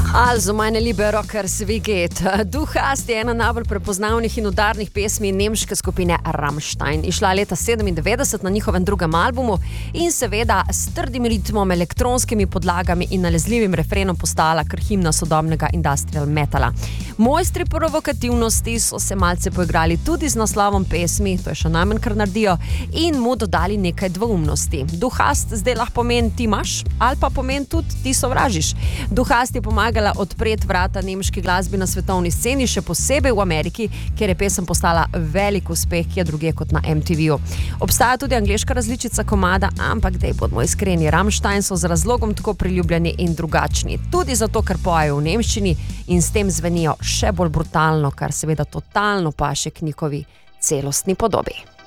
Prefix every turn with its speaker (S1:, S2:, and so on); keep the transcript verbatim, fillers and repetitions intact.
S1: Also, meine liebe Rockers, wie geht? Du hast je ena najbolj prepoznavnih in udarnih pesmi nemške skupine Rammstein. Išla leta sedemindevetdeset na njihovem drugem albumu in seveda s trdim ritmom, elektronskimi podlagami in nalezljivim refrenom postala kar himna sodobnega industrial metala. Mojstri provokativnosti so se malce poigrali tudi z naslovom pesmi, to je še najmanj kar naredijo, in mu dodali nekaj dvoumnosti. Duhast zdaj lahko pomeni ti imaš, ali pa pomeni tudi ti sovražiš. Duhast je pomagala odpreti vrata nemški glasbi na svetovni sceni, še posebej v Ameriki, kjer je pesem postala velik uspeh, ki je drugje kot na M T V-ju. Obstaja tudi angleška različica komada, ampak dej bodimo iskreni, Rammstein so z razlogom tako priljubljeni in drugačni. Tudi zato, ker pojejo v nemščini in s tem zvenijo še bolj brutalno, kar seveda totalno paše k njihovi celostni podobi.